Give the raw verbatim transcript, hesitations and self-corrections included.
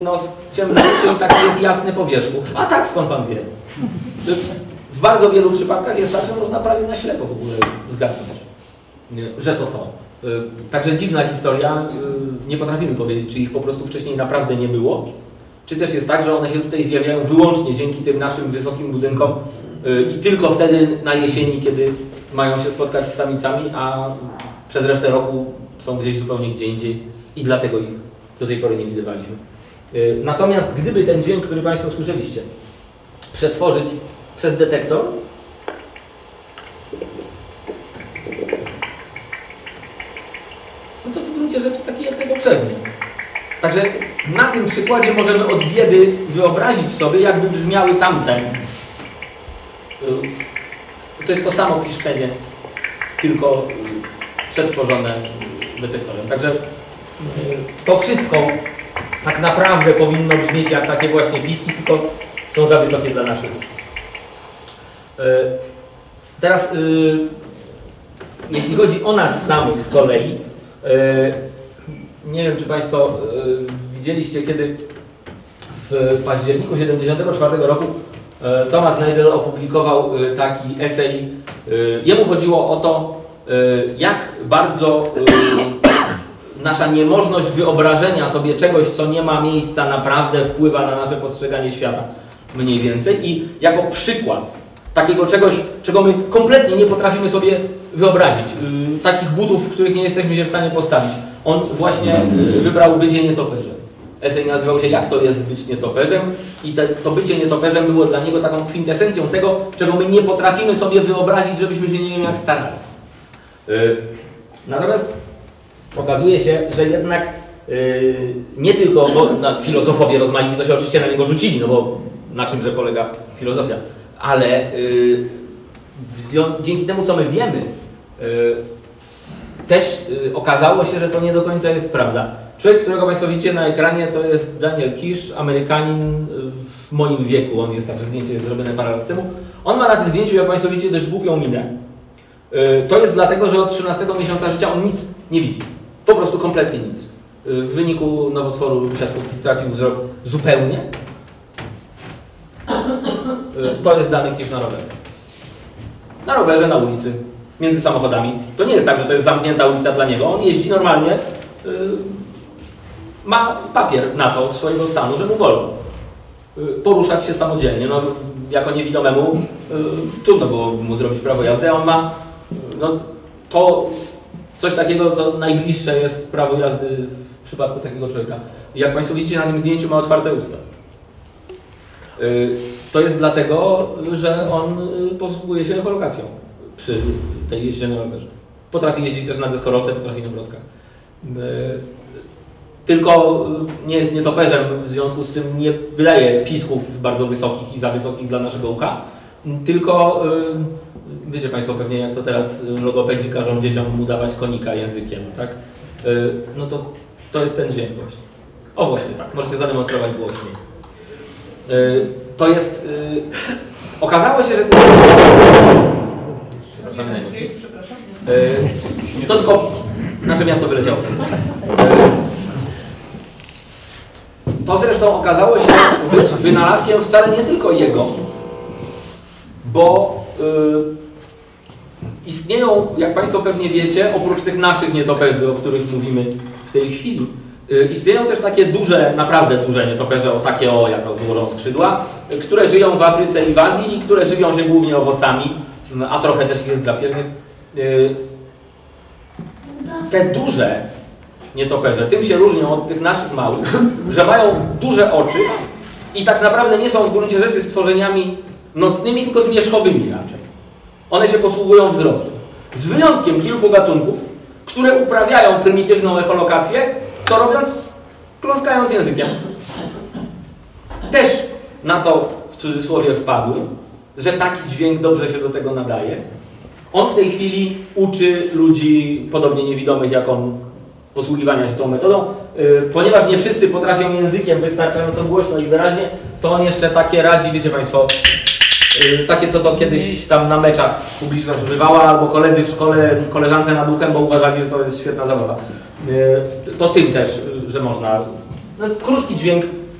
nos ciemniejszy i taki jest jasny po wierzchu. A tak, skąd pan wie? W bardzo wielu przypadkach jest tak, że można prawie na ślepo w ogóle zgadnąć, że to to. Także dziwna historia, nie potrafimy powiedzieć, czy ich po prostu wcześniej naprawdę nie było, czy też jest tak, że one się tutaj zjawiają wyłącznie dzięki tym naszym wysokim budynkom i tylko wtedy na jesieni, kiedy mają się spotkać z samicami, a przez resztę roku są gdzieś zupełnie gdzie indziej i dlatego ich do tej pory nie widywaliśmy. Natomiast gdyby ten dźwięk, który Państwo słyszeliście, przetworzyć przez detektor, no to w gruncie rzeczy taki jak tego poprzedni. Także na tym przykładzie możemy od biedy wyobrazić sobie, jakby brzmiały tamte. To jest to samo piszczenie, tylko przetworzone detektorem. Także to wszystko tak naprawdę powinno brzmieć jak takie właśnie piski, tylko są za wysokie dla naszych uszu. Teraz, jeśli chodzi o nas samych z kolei, nie wiem, czy Państwo widzieliście, kiedy w październiku siedemdziesiątego czwartego roku Thomas Nagel opublikował taki esej. Jemu chodziło o to, jak bardzo nasza niemożność wyobrażenia sobie czegoś, co nie ma miejsca naprawdę, wpływa na nasze postrzeganie świata mniej więcej. I jako przykład takiego czegoś, czego my kompletnie nie potrafimy sobie wyobrazić, takich butów, w których nie jesteśmy się w stanie postawić, on właśnie wybrał bycie nietoperzem. Esej nazywał się "Jak to jest być nietoperzem" i te, to bycie nietoperzem było dla niego taką kwintesencją tego, czego my nie potrafimy sobie wyobrazić, żebyśmy się nie wiem jak starali. Natomiast okazuje się, że jednak yy, nie tylko, bo no, filozofowie rozmaici to się oczywiście na niego rzucili, no bo na czymże polega filozofia, ale yy, dzięki temu, co my wiemy, yy, też yy, okazało się, że to nie do końca jest prawda. Człowiek, którego Państwo widzicie na ekranie, to jest Daniel Kish, Amerykanin w moim wieku, on jest, także zdjęcie jest zrobione parę lat temu. On ma na tym zdjęciu, jak Państwo widzicie, dość głupią minę. Yy, to jest dlatego, że od trzynastego miesiąca życia on nic nie widzi. Po prostu kompletnie nic. W wyniku nowotworu siatkówki stracił wzrok zupełnie. To jest dany Kisz na rowerze. Na rowerze, na ulicy, między samochodami. To nie jest tak, że to jest zamknięta ulica dla niego. On jeździ normalnie. Ma papier na to od swojego stanu, że mu wolno poruszać się samodzielnie. No, jako niewidomemu trudno było mu zrobić prawo jazdy, a on ma no, to coś takiego, co najbliższe jest prawo jazdy w przypadku takiego człowieka. Jak Państwo widzicie, na tym zdjęciu ma otwarte usta. To jest dlatego, że on posługuje się echolokacją przy tej jeździe na rowerze. Potrafi jeździć też na deskorolce, potrafi na wrotkach. Tylko nie jest nietoperzem, w związku z czym nie wydaje pisków bardzo wysokich i za wysokich dla naszego ucha, tylko wiecie Państwo pewnie, jak to teraz logopedzi każą dzieciom mu dawać konika językiem, tak? No to, to jest ten dźwięk właśnie. O właśnie tak, możecie zademonstrować głośniej. To jest... Okazało się, że... Przepraszamy najmocniej. To tylko nasze miasto wyleciało. To zresztą okazało się być wynalazkiem wcale nie tylko jego, bo istnieją, jak Państwo pewnie wiecie, oprócz tych naszych nietoperzy, o których mówimy w tej chwili, istnieją też takie duże, naprawdę duże nietoperze, o takie o, jak złożą skrzydła, które żyją w Afryce i w Azji i które żywią się głównie owocami, a trochę też jest drapieżnych. Te duże nietoperze tym się różnią od tych naszych małych, że mają duże oczy i tak naprawdę nie są w gruncie rzeczy stworzeniami nocnymi, tylko zmierzchowymi raczej. One się posługują wzrokiem. Z wyjątkiem kilku gatunków, które uprawiają prymitywną echolokację, co robiąc? Kląskając językiem. Też na to w cudzysłowie wpadły, że taki dźwięk dobrze się do tego nadaje. On w tej chwili uczy ludzi podobnie niewidomych jak on posługiwania się tą metodą. Ponieważ nie wszyscy potrafią językiem wystarczająco głośno i wyraźnie, to on jeszcze takie radzi, wiecie Państwo, takie co to kiedyś tam na meczach publiczność używała, albo koledzy w szkole, koleżance nad uchem, bo uważali, że to jest świetna zabawa. To tym też, że można. To jest krótki dźwięk,